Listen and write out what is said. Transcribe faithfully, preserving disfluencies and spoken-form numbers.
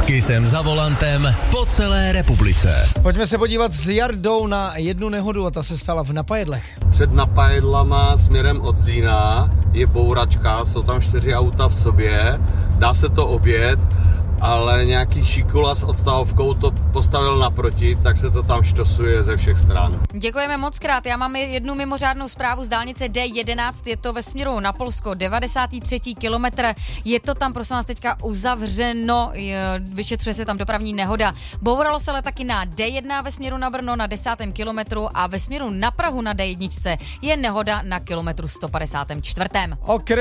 Kysem za volantem po celé republice. Pojďme se podívat s Jardou na jednu nehodu a ta se stala v Napajedlech. Před Napajedlama směrem od Zlína je bouračka, jsou tam čtyři auta v sobě, dá se to objet, ale nějaký šikula s odtahovkou to postavil naproti, tak se to tam štosuje ze všech stran. Děkujeme moc krát. Já mám jednu mimořádnou zprávu z dálnice D jedenáct, je to ve směru na Polsko, devadesátý třetí kilometr. Je to tam, prosím vás, teďka uzavřeno, vyšetřuje se tam dopravní nehoda. Bouralo se ale taky na D jedna ve směru na Brno na desátém kilometru a ve směru na Prahu na D jedna je nehoda na kilometru sto padesát čtyři. Ok.